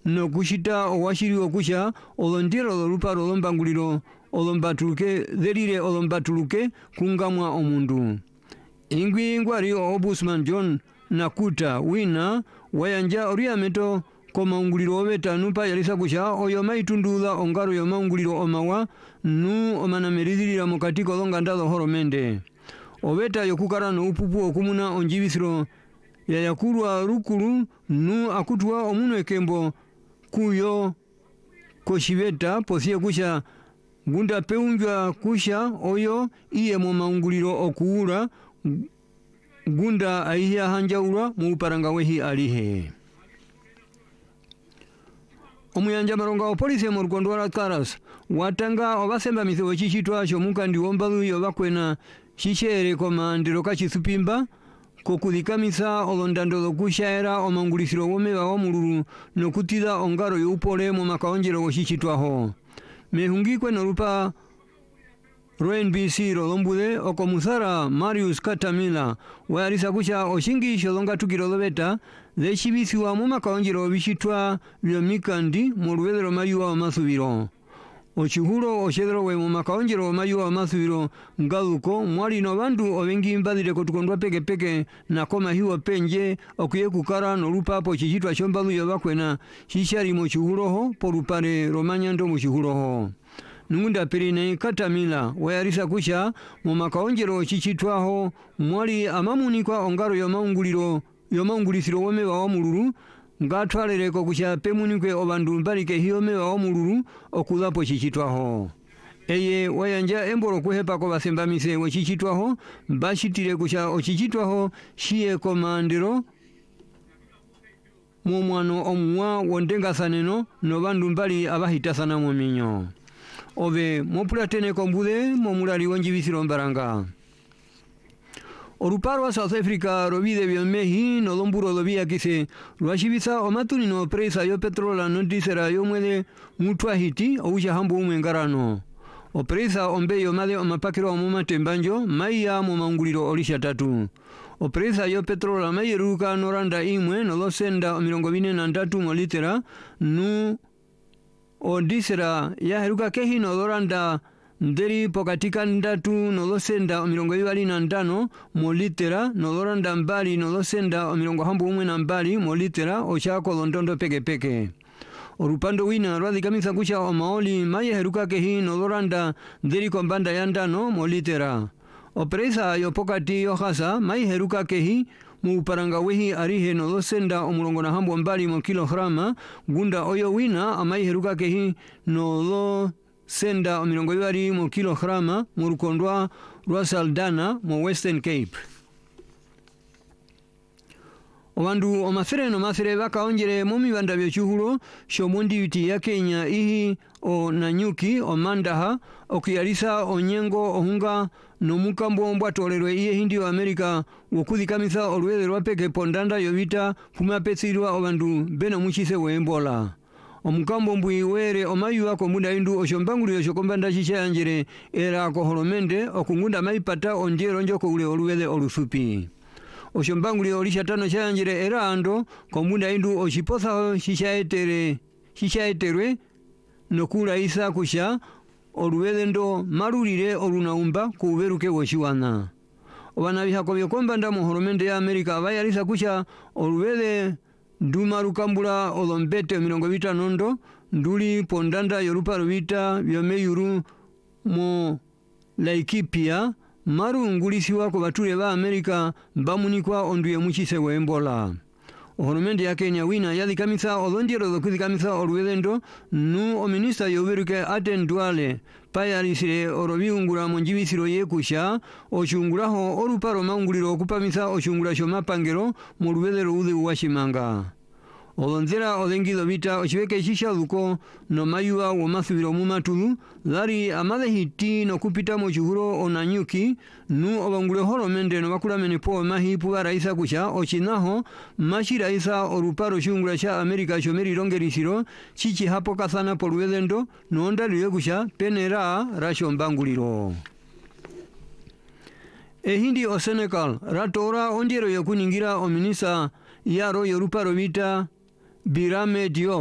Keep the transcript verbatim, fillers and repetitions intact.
no kushita owashiri okusha olondiro oluparo olombanguliro olombatuluke dherire olombatuluke kungamwa omundu. Ingwi ngwari Ombudsman John Nakuta wina wayanja oriameto ko maunguliro obeta nupa yalisa kusha oyo maitundula ongaro yo maunguliro omawa nu omanameridhirira mukati kolonga horomende. Obeta yokukara no upupu okumuna onjibisiro ya yakurwa rukuru nu akutwa omunwe kembo kuyo koshibeta posie kusha gunda peunjwa kusha oyo iye mo maunguliro okuura gunda aihia hanjaura mu paranga wehi alihe. Omuyanja maronga o polisi mu Rukondwara Karas watanga obasemba mitho chichitwa shomuka ndi ombalu yo bakwena shishere komandiro kachisupimba kokudhikamisa olondandolo kushaera omangulisiro womeba womululu nokutida ongaro y'upole mu makaonjero oshichitwaho. Mehungikwe norupa Roen B C rolombude okomusara Marius Katamila wayarisa kusha oshingi sholonga tukirolobeta dheshibisiwa mu makaonjero bishitwa byomikandi mu ruwedero mayuwa amasubiro. Ochuhuro oshedro we mu makaonjero mayuwa amasubiro ngaluko mwali no bandu obengi mbadire kotukondwa peke peke na koma hiwa penje okuye kukara no lupa po chichitwa chombalu yobakwena shishari mu chuhuroho porupare romanyando mu chuhuroho. Nungunda Perine Katamila wayarisa kusha mu makaonjero chichitwaho mwali amamunikwa ongaro yo maunguliro yo maungulisiro womeba womululu ngatwaleleko kusha pemunikwe obandu mbalike hiyo meba womululu okulapo chichitwaho. Eye wayanja emboro kuhepa ko basembamise we chichitwaho bashitire kusha ochichitwaho shiye komandero mu mwano omwa wondenga saneno no bandu mbali abahitasana mu minyo. Ove mopulatene kombude momulali wonjibisiro mbaranga. Oruparo wa South Africa robide biomehi no lomburo lobia kise rwashibisa omatuni no presa yo petrola no disera yo mwede mutwa hiti ouja hambu umwengarano. O presa ombe yo made omapakiro omuma tembanjo maiya mu maunguliro olisha tatu. O presa yo petrola mayeruka noranda imwe no losenda mirongo bine na ndatu mo litera nu o disera ya heruka kehi no loranda nderi pokatika ndatu no losenda mirongo ibali na ndano mo litera no loranda mbali no losenda mirongo hambu umwe na mbali mo litera o chako londondo peke peke. Orupando wina rwadhi kamisa kusha o maoli maye heruka kehi no loranda nderi kombanda ya ndano mo litera. O presa yo pokati yo hasa maye heruka kehi mu paranga wehi arihe no losenda omulongo na hambu mbali mo kilograma gunda oyo wina amai heruka kehi no lo senda mirongo ibari mo kilograma mu Rukondwa rwa Saldanha mo Western Cape. Obandu omafere no mafere bakaonjere mu mibanda byochuhulo shomundi yuti ya Kenya ihi o Nanyuki o Mandaha okuyalisa onyengo ohunga no mukambo mbwatolerwe iye hindi wa Amerika wokudhikamisa olwele rwa peke pondanda yobita kumapetsirwa obandu beno muchise wembola. Omukambo mbui were omayuwa komunda indu oshombanguli oshokombanda chichayanjere era koholomende okungunda maipata onjero njoko ule olwele olusupi. Oshombanguli olisha tano chayanjere era ando komunda indu oshiposa chichaetere chichaeterwe nokula isa kusha olwele ndo marurire olunaumba kuberuke woshiwana. Obana bihako byokombanda mu holomende ya Amerika bayalisa kusha olwele Dumaru kambula olombete mirongo vita nondo nduli pondanda yorupa rubita byomeyuru mo Laikipia maru ngulisiwa ko bature ba Amerika bamunikwa onduye muchise wembola. Ohoromende ya Kenya wina yali kamisa olondiero dokuzi kamisa olwelendo nu o minista yoberuke Aden Duale payarisire orobiungura monjibisiro yekusha ochunguraho oruparo maunguliro okupamisa ochungura shomapangero mu lwelero ude washimanga. Olonzera olengido vita ochibeke shisha luko no mayuwa womasubiro mumatulu lari amade hiti no kupita mo chuhuro onanyuki nu obangule holomende no bakula menipo mahi puwa raisa kusha ochinaho mashi raisa oruparo shungura sha Amerika shomeri rongerisiro chichi hapo kasana polwelendo no onda liwe kusha penera rasho mbanguliro. E hindi o Senegal ratora ondiero yokuningira o minisa yaro yoruparo vita Birame Diop